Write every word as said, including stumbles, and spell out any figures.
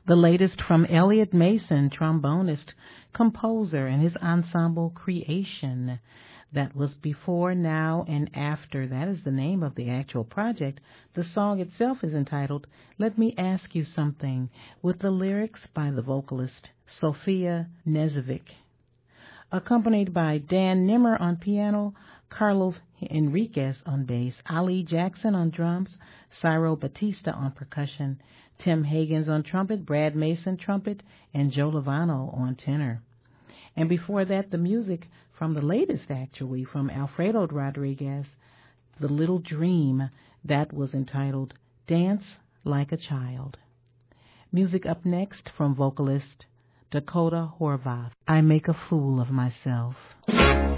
The latest from Elliot Mason, trombonist, composer, and his ensemble Creation. That was Before, Now, and After. That is the name of the actual project. The song itself is entitled Let Me Ask You Something, with the lyrics by the vocalist Sofia Nezovic. Accompanied by Dan Nimmer on piano, Carlos Enriquez on bass, Ali Jackson on drums, Cyril Batista on percussion, Tim Higgins on trumpet, Brad Mason trumpet, and Joe Lovano on tenor. And before that, the music from the latest, actually, from Alfredo Rodriguez, The Little Dream, that was entitled Dance Like a Child. Music up next from vocalist Dakota Horvath, I Make a Fool of Myself.